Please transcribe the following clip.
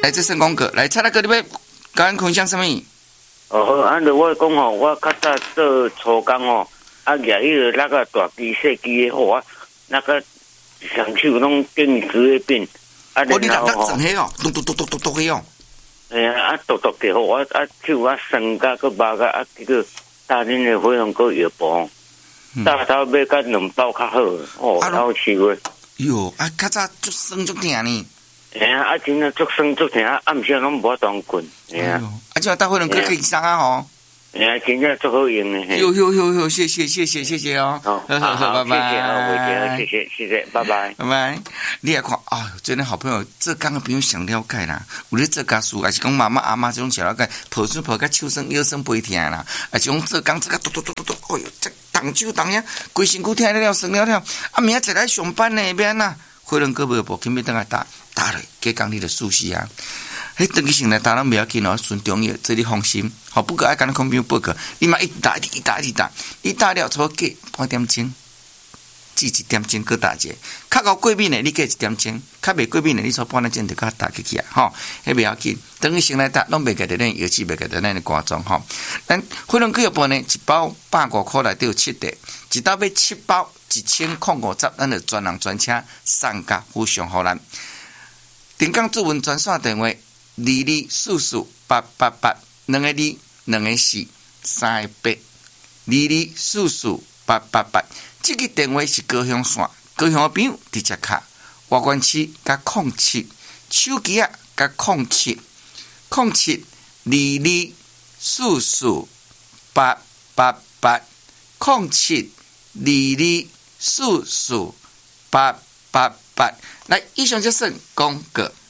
来，这算讲过。来，蔡大哥，你要甲咱分享什么？ 哦，按照我讲吼，我较早做粗工吼，举迄个那个大机细机的吼，那个双手拢紧直的变，然后吼， 整黑哦，咚黑哦。 剁嘅吼，手酸甲个麻甲这个大恁的火龙果药包，大头买甲2包较好，好吃个。 哟，较早足酸足疼呢。 真正足酸足疼，暗时拢无当困。 这大火龙果可以上啊吼。 真正足好用的。 哟，谢谢哦。好，拜拜。 谢谢，拜拜。 拜拜。你也看啊，真的好朋友，浙江的朋友上了解啦。有咧浙江书，还是讲妈妈阿妈这种上了解，抱手抱甲手酸腰酸背疼啦，还是讲浙江这个嘟，哎呦，这动手动呀，规身躯疼了酸了。明仔载来上班呢，免啦。火龙果无轻要等下打咧，加工你的舒适啊。迄长期性来打拢袂要紧哦，顺中药，这你放心。好，不过爱干那空边报告，你嘛一直打，你打了差计半点钟，至1点钟搁打者。较高过敏的你计1点钟，较袂过敏的你差半点钟就甲打起啊，吼，迄袂要紧。等于先来打，拢袂记得咱药剂，袂记得咱的肝脏吼。咱火龙果药包呢，一包150块内底有7袋，一包买7包1050，咱就专人专车送甲附上互咱。定岗主文专线电话22448882个2，2个4，3个8，22448882。这个电话是高雄线，高雄的朋友直接卡。外关区甲07，手机啊甲07，22448882，07，22448882。来，以上就是讲过。